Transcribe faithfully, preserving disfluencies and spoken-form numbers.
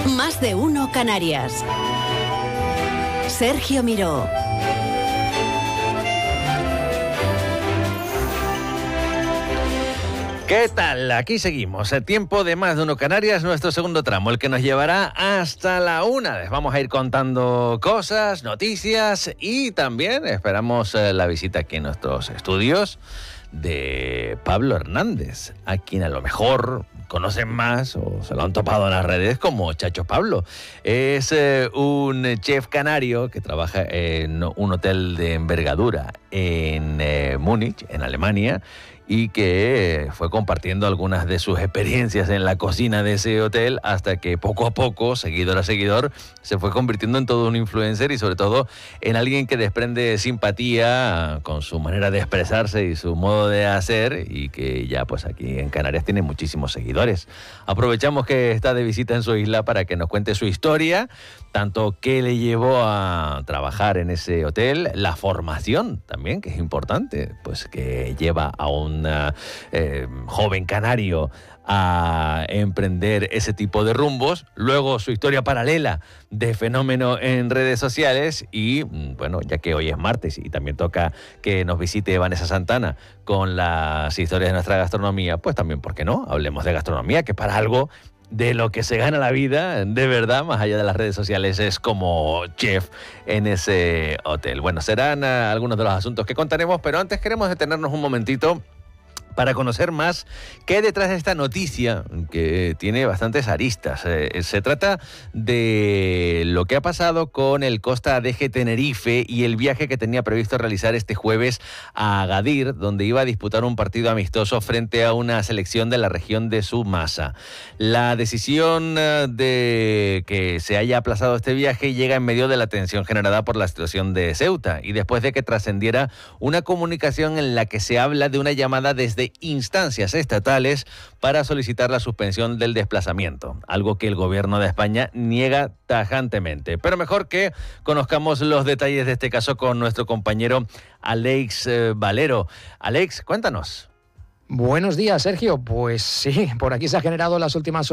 Más de uno Canarias. Sergio Miró. ¿Qué tal? Aquí seguimos. El tiempo de Más de uno Canarias, nuestro segundo tramo, el que nos llevará hasta la una. Les vamos a ir contando cosas, noticias y también esperamos eh, la visita aquí en nuestros estudios de Pablo Hernández, a quien a lo mejor conocen más o se lo han topado en las redes como Chacho Pablo. Es eh, un chef canario que trabaja en un hotel de envergadura en eh, Múnich, en Alemania, y que fue compartiendo algunas de sus experiencias en la cocina de ese hotel hasta que poco a poco, seguidor a seguidor, se fue convirtiendo en todo un influencer y sobre todo en alguien que desprende simpatía con su manera de expresarse y su modo de hacer, y que ya pues aquí en Canarias tiene muchísimos seguidores. Aprovechamos que está de visita en su isla para que nos cuente su historia, tanto qué le llevó a trabajar en ese hotel, la formación también, que es importante, pues que lleva a un Uh, eh, joven canario a emprender ese tipo de rumbos, luego su historia paralela de fenómeno en redes sociales y, bueno, ya que hoy es martes y también toca que nos visite Vanessa Santana con las historias de nuestra gastronomía, pues también, ¿por qué no? Hablemos de gastronomía, que para algo de lo que se gana la vida, de verdad, más allá de las redes sociales, es como chef en ese hotel. Bueno, serán uh, algunos de los asuntos que contaremos, pero antes queremos detenernos un momentito para conocer más qué hay detrás de esta noticia, que tiene bastantes aristas. Eh, se trata de lo que ha pasado con el Costa Adeje Tenerife y el viaje que tenía previsto realizar este jueves a Agadir, donde iba a disputar un partido amistoso frente a una selección de la región de Sumasa. La decisión de que se haya aplazado este viaje llega en medio de la tensión generada por la situación de Ceuta y después de que trascendiera una comunicación en la que se habla de una llamada desde instancias estatales para solicitar la suspensión del desplazamiento, algo que el gobierno de España niega tajantemente. Pero mejor que conozcamos los detalles de este caso con nuestro compañero Alex eh, Valero. Alex, cuéntanos. Buenos días, Sergio. Pues sí, por aquí se ha generado en las últimas horas